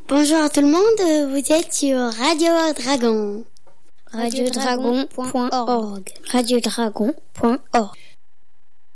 Bonjour à tout le monde, vous êtes sur Radio Dragon. radiodragon.org. Radiodragon.org.